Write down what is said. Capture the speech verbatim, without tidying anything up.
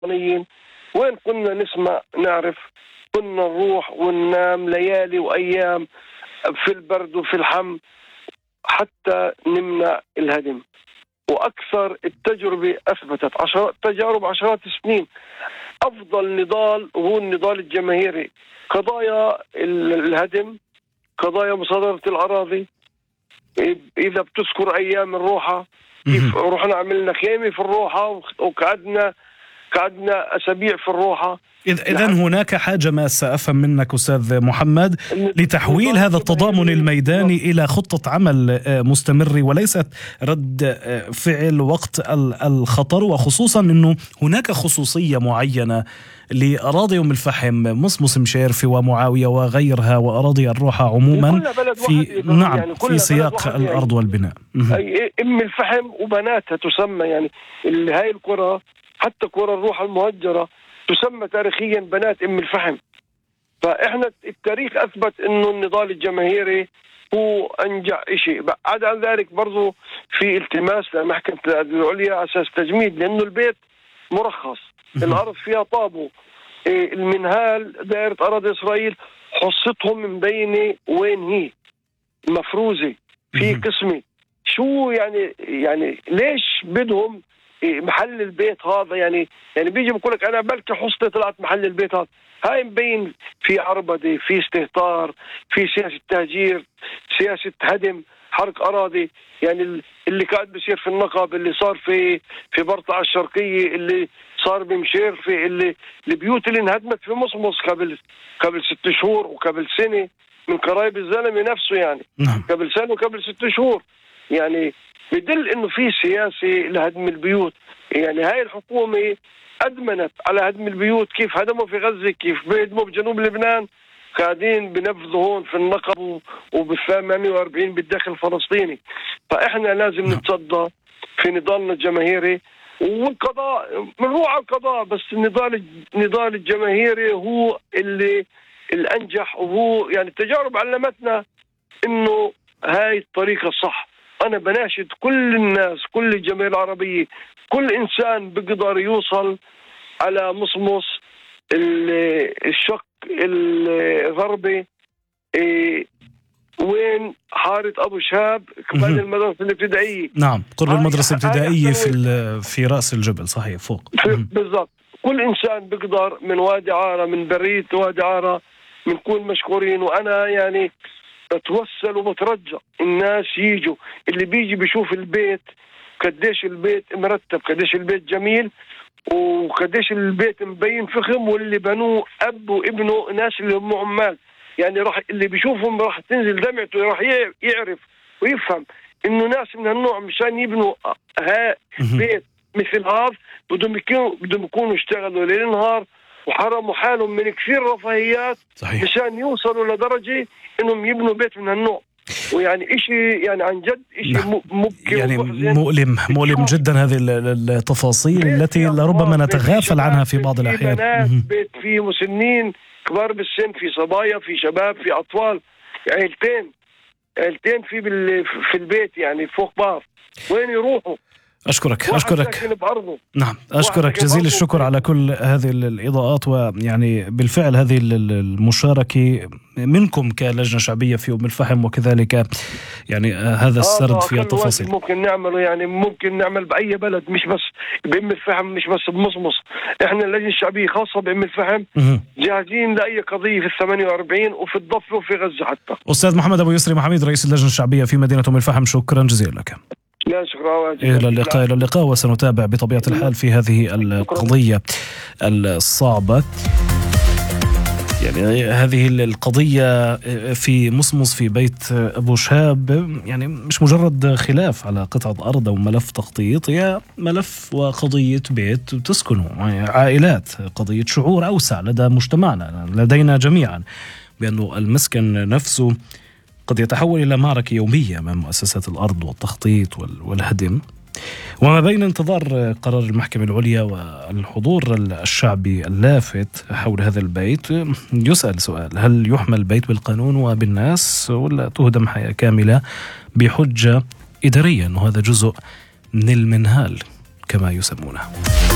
الوطنيين وين كنا نسمع نعرف، كنا نروح وننام ليالي وأيام في البرد وفي الحم حتى نمنع الهدم. وأكثر التجربة أثبتت عشرات تجارب عشرات السنين أفضل نضال هو النضال الجماهيري. قضايا الهدم، قضايا مصادرة الأراضي. إذا بتذكر أيام الروحة كيف رحنا عملنا خيمة في الروحة وقعدنا قعدنا أسابيع في الروحة. إذن هناك حاجة ما سأفهم منك أستاذ محمد لتحويل هذا التضامن الميداني إلى خطة عمل مستمر وليست رد فعل وقت الخطر، وخصوصا أنه هناك خصوصية معينة لأراضي أم الفحم، مصمص مشيرفي ومعاوية وغيرها وأراضي الروحة عموما في نعم يعني في سياق الأرض والبناء. أم الفحم وبناتها تسمى يعني هاي القرى، حتى قرى الروحة المهجرة تسمى تاريخيا بنات أم الفحم. فإحنا التاريخ أثبت أنه النضال الجماهيري هو أنجح شيء. بعد عن ذلك برضو في التماس لمحكمة العليا أساس تجميد، لأنه البيت مرخص، الأرض فيها طابو، المنهال دائرة أراضي إسرائيل حصتهم مبينة وين هي مفروزة في قسمة. شو يعني يعني ليش بدهم محل البيت هذا؟ يعني يعني بيجي بقول لك انا بلكي حصتي طلعت محل البيت هذا. هاي مبين في عربده، في استهتار، في سياسه تهجير، سياسه هدم، حرق اراضي. يعني اللي قاعد بيصير في النقب، اللي صار في في برطعه الشرقيه، اللي صار بمشيرفي، اللي البيوت اللي انهدمت في مصمص قبل قبل ست شهور وقبل سنه من قرايب الزلمه نفسه، يعني قبل سنه وقبل ست شهور. يعني بدل انه في سياسه لهدم البيوت. يعني هاي الحكومه ادمنت على هدم البيوت. كيف هدموا في غزه، كيف بيهدموا بجنوب لبنان، قاعدين بنفذوا هون في النقب وبالثمانية وأربعين بالداخل الفلسطيني. فاحنا لازم نتصدى في نضالنا الجماهيري، والقضاء بنروح على القضاء، بس النضال النضال الجماهيري هو اللي الانجح. وهو يعني التجارب علمتنا انه هاي الطريقه الصح. أنا بناشد كل الناس، كل الجماهير العربية، كل إنسان بيقدر يوصل على مصمص الشق الغربي إيه وين حارة أبو شهاب قبل المدرسة الابتدائية. نعم، قرب المدرسة الابتدائية في في رأس الجبل، صحيح فوق. بالضبط. كل إنسان بيقدر من وادي عارة، من برية وادي عارة، بنكون مشكورين. وأنا يعني بتوسل وبترجى الناس ييجوا، اللي بيجي بيشوف البيت قديش البيت مرتب، قديش البيت جميل، وقديش البيت مبين فخم، واللي بنوه أب وابنه ناس اللي هم عمال. يعني راح اللي بيشوفهم راح تنزل دمعته، راح يعرف ويفهم إنه ناس من هالنوع مشان يبنوا ها بيت مثل هذا بدهم يكونوا بدهم يكونوا اشتغلوا ليل نهار وحرموا حالهم من كثير رفاهيات مشان يوصلوا لدرجة إنهم يبنوا بيت من هالنوع. ويعني إشي يعني عن جد إشي مبكي يعني مؤلم مؤلم جدا هذه التفاصيل التي لربما نتغافل عنها في بعض الأحيان. بنات، بيت فيه مسنين كبار بالسن، في صبايا، في شباب، في أطفال، عيلتين عيلتين في في البيت يعني فوق بعض. وين يروحوا؟ أشكرك أشكرك نعم أشكرك جزيل الشكر على كل هذه الإضاءات. ويعني بالفعل هذه المشاركة منكم كلجنة شعبية في أم الفحم، وكذلك يعني هذا السرد في التفاصيل ممكن نعمله. يعني ممكن نعمل بأي بلد، مش بس بأم الفحم، مش بس بمصمص. إحنا اللجنة الشعبية خاصة بأم الفحم جاهزين لأي قضية في الثمانية وأربعين وفي الضفة وفي غزة حتى. أستاذ محمد أبو يسري محميد رئيس اللجنة الشعبية في مدينة أم الفحم، شكرا جزيلا لك. لا شكرا. إلى اللقاء إلى اللقاء وسنتابع بطبيعة الحال في هذه القضية الصعبة. يعني هذه القضية في مصمص في بيت أبو شهاب يعني مش مجرد خلاف على قطعة أرض أو ملف تخطيط، هي ملف وقضية بيت تسكنه عائلات، قضية شعور أوسع لدى مجتمعنا لدينا جميعا بأنه المسكن نفسه قد يتحول إلى معركة يومية أمام مؤسسات الأرض والتخطيط والهدم. وما بين انتظار قرار المحكمة العليا والحضور الشعبي اللافت حول هذا البيت، يسأل سؤال: هل يحمل البيت بالقانون وبالناس، ولا تهدم حياة كاملة بحجة إدارية أنه هذا جزء من المنهال كما يسمونه؟